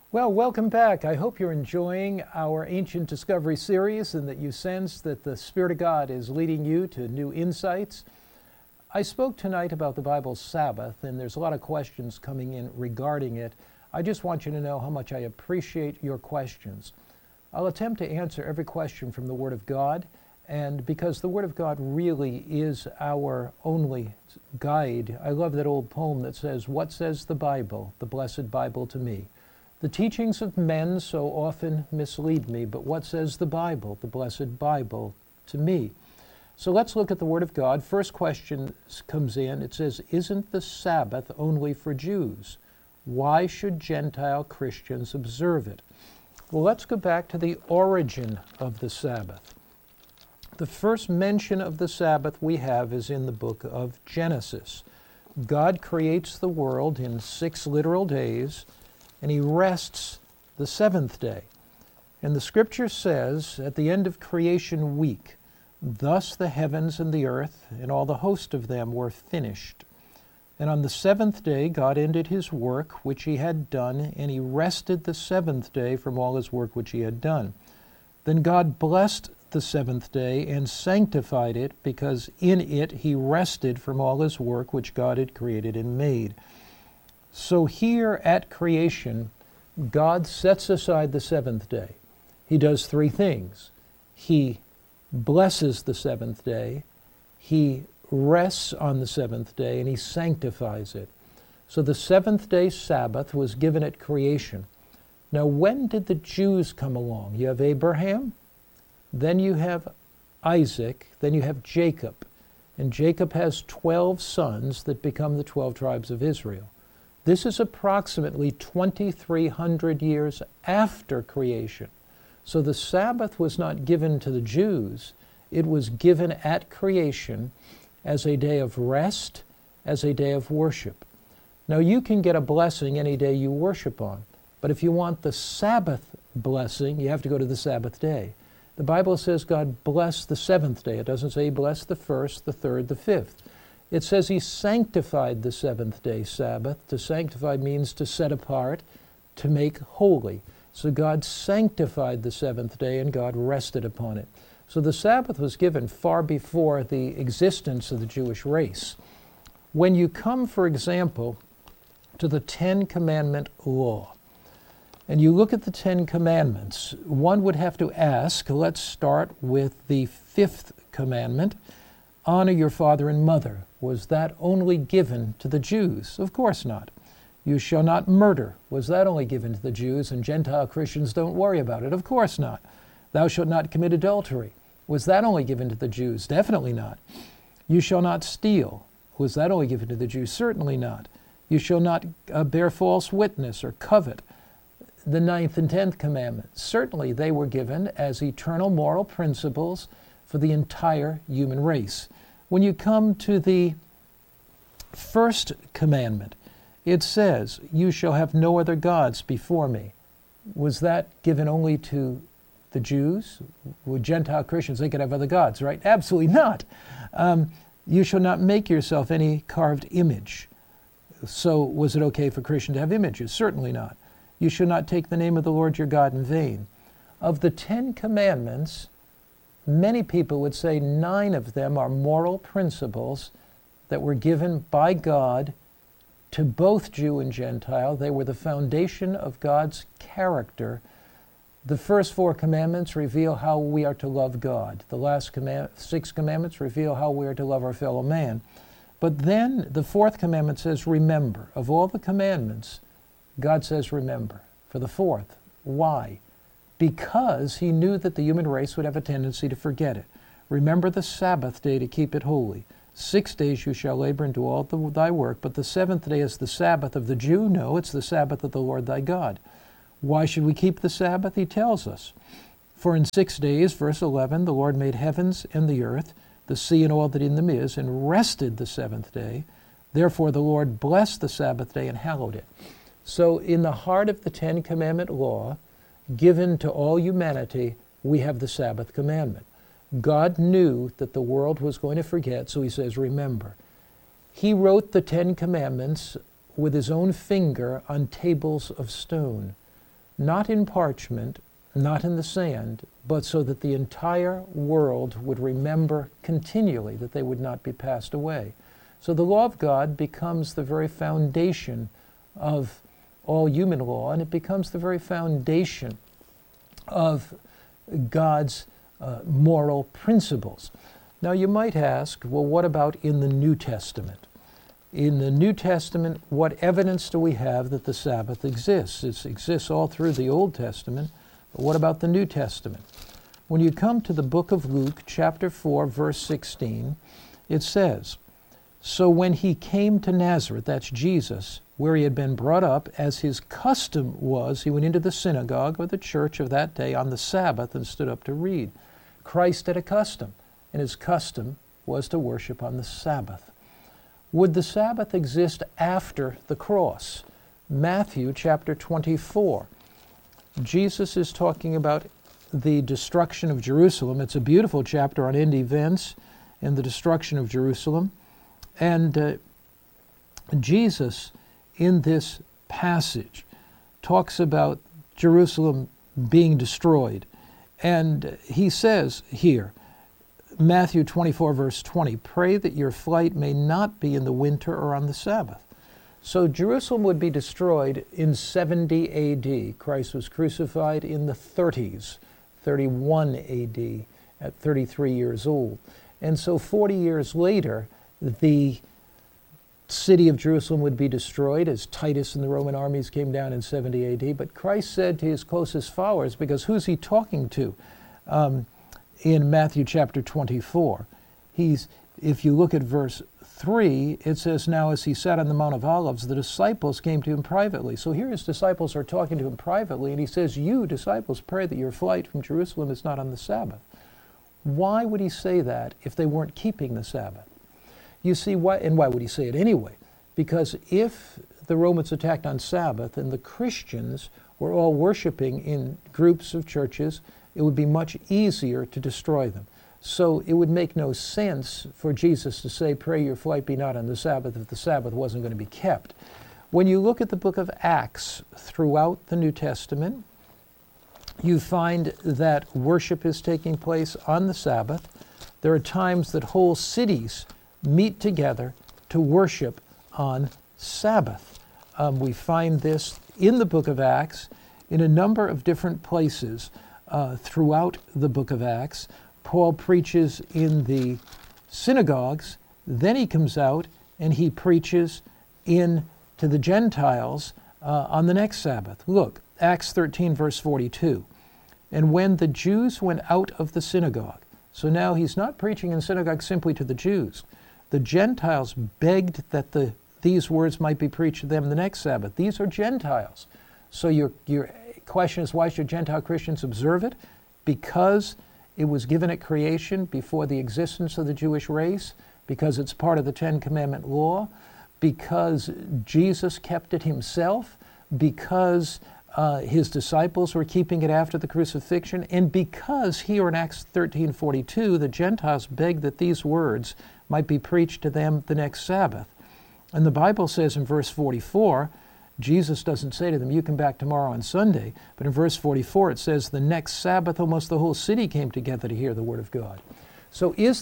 Well, welcome back. I hope you're enjoying our Ancient Discovery series and that you sense that the Spirit of God is leading you to new insights. I spoke tonight about the Bible's Sabbath, and there's a lot of questions coming in regarding it. I just want you to know how much I appreciate your questions. I'll attempt to answer every question from the Word of God, and because the Word of God really is our only guide, I love that old poem that says, "What says the Bible, the blessed Bible to me? The teachings of men so often mislead me, but what says the Bible, the blessed Bible, to me?" So let's look at the Word of God. First question comes in. It says, "Isn't the Sabbath only for Jews? Why should Gentile Christians observe it?" Well, let's go back to the origin of the Sabbath. The first mention of the Sabbath we have is in the book of Genesis. God creates the world in 6 literal days, and he rests the 7th day. And the scripture says, at the end of creation week, "Thus the heavens and the earth and all the host of them were finished. And on the 7th day God ended his work which he had done, and he rested the 7th day from all his work which he had done. Then God blessed the 7th day and sanctified it, because in it he rested from all his work which God had created and made." So here at creation, God sets aside the 7th day. He does 3 things. He blesses the 7th day, he rests on the 7th day, and he sanctifies it. So the 7th day Sabbath was given at creation. Now, when did the Jews come along? You have Abraham, then you have Isaac, then you have Jacob. And Jacob has 12 sons that become the 12 tribes of Israel. This is approximately 2,300 years after creation. So the Sabbath was not given to the Jews. It was given at creation as a day of rest, as a day of worship. Now, you can get a blessing any day you worship on, but if you want the Sabbath blessing, you have to go to the Sabbath day. The Bible says God blessed the 7th day. It doesn't say he blessed the 1st, the 3rd, the 5th. It says he sanctified the 7th day Sabbath. To sanctify means to set apart, to make holy. So God sanctified the 7th day and God rested upon it. So the Sabbath was given far before the existence of the Jewish race. When you come, for example, to the 10 Commandment law, and you look at the 10 Commandments, one would have to ask, let's start with the 5th commandment, honor your father and mother. Was that only given to the Jews? Of course not. You shall not murder. Was that only given to the Jews, and Gentile Christians don't worry about it? Of course not. Thou shalt not commit adultery. Was that only given to the Jews? Definitely not. You shall not steal. Was that only given to the Jews? Certainly not. You shall not bear false witness or covet. The 9th and 10th commandments, certainly they were given as eternal moral principles for the entire human race. When you come to the 1st commandment, it says, "You shall have no other gods before me." Was that given only to the Jews? With Gentile Christians, they could have other gods, right? Absolutely not. You shall not make yourself any carved image. So was it okay for Christians to have images? Certainly not. You shall not take the name of the Lord your God in vain. Of the 10 commandments, many people would say 9 of them are moral principles that were given by God to both Jew and Gentile. They were the foundation of God's character. The first 4 commandments reveal how we are to love God. The last 6 commandments reveal how we are to love our fellow man. But then the 4th commandment says, remember. Of all the commandments, God says remember for the 4th. Why? Because he knew that the human race would have a tendency to forget it. Remember the Sabbath day to keep it holy. 6 days you shall labor and do all thy work, but the 7th day is the Sabbath of the Jew? No, it's the Sabbath of the Lord thy God. Why should we keep the Sabbath? He tells us. For in 6 days, verse 11, the Lord made heavens and the earth, the sea and all that in them is, and rested the 7th day. Therefore the Lord blessed the Sabbath day and hallowed it. So in the heart of the 10 Commandment law, given to all humanity, we have the Sabbath commandment. God knew that the world was going to forget, so he says, remember. He wrote the 10 Commandments with his own finger on tables of stone. not in parchment, not in the sand, but so that the entire world would remember continually, that they would not be passed away. So the law of God becomes the very foundation of all human law, and it becomes the very foundation of God's moral principles. Now you might ask, well, what about in the New Testament? In the New Testament, what evidence do we have that the Sabbath exists? It exists all through the Old Testament, but what about the New Testament? When you come to the book of Luke, chapter 4, verse 16, it says, "So when he came to Nazareth," that's Jesus, "where he had been brought up, as his custom was, he went into the synagogue or the church of that day on the Sabbath and stood up to read." Christ had a custom, and his custom was to worship on the Sabbath. Would the Sabbath exist after the cross? Matthew chapter 24. Jesus is talking about the destruction of Jerusalem. It's a beautiful chapter on end events and the destruction of Jerusalem. And Jesus, in this passage, talks about Jerusalem being destroyed. And he says here, Matthew 24, verse 20, "Pray that your flight may not be in the winter or on the Sabbath." So Jerusalem would be destroyed in 70 A.D. Christ was crucified in the 30s, 31 A.D., at 33 years old. And so 40 years later, the city of Jerusalem would be destroyed as Titus and the Roman armies came down in 70 A.D. But Christ said to his closest followers, because who's he talking to? In Matthew chapter 24, if you look at verse 3, it says, "Now as he sat on the Mount of Olives, the disciples came to him privately." So here his disciples are talking to him privately, and he says, "You, disciples, pray that your flight from Jerusalem is not on the Sabbath." Why would he say that if they weren't keeping the Sabbath? You see, why would he say it anyway? Because if the Romans attacked on Sabbath and the Christians were all worshiping in groups of churches, it would be much easier to destroy them. So it would make no sense for Jesus to say, "Pray your flight be not on the Sabbath," if the Sabbath wasn't going to be kept. When you look at the book of Acts throughout the New Testament, you find that worship is taking place on the Sabbath. There are times that whole cities meet together to worship on Sabbath. We find this in the book of Acts in a number of different places throughout the book of Acts. Paul preaches in the synagogues, then he comes out and he preaches to the Gentiles on the next Sabbath. Look, Acts 13, verse 42. "And when the Jews went out of the synagogue," so now he's not preaching in synagogue simply to the Jews. "The Gentiles begged that these words might be preached to them the next Sabbath." These are Gentiles. So your question is, why should Gentile Christians observe it? Because it was given at creation before the existence of the Jewish race, because it's part of the Ten Commandment law, because Jesus kept it himself, because his disciples were keeping it after the crucifixion, and because here in Acts 13:42, the Gentiles begged that these words might be preached to them the next Sabbath. And the Bible says in verse 44, Jesus doesn't say to them, "You come back tomorrow on Sunday," but in verse 44 it says, "The next Sabbath almost the whole city came together to hear the word of God." So is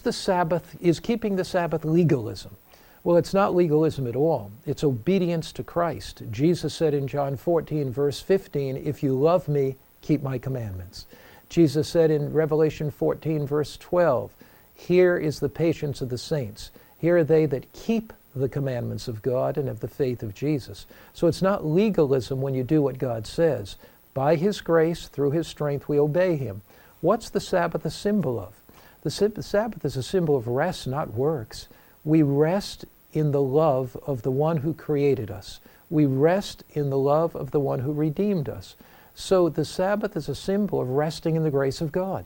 keeping the Sabbath legalism? Well, it's not legalism at all. It's obedience to Christ. Jesus said in John 14, verse 15, "If you love me, keep my commandments." Jesus said in Revelation 14, verse 12, "Here is the patience of the saints. Here are they that keep the commandments of God and of the faith of Jesus." So it's not legalism when you do what God says. By his grace, through his strength, we obey him. What's the Sabbath a symbol of? The Sabbath is a symbol of rest, not works. We rest in the love of the one who created us. We rest in the love of the one who redeemed us. So the Sabbath is a symbol of resting in the grace of God.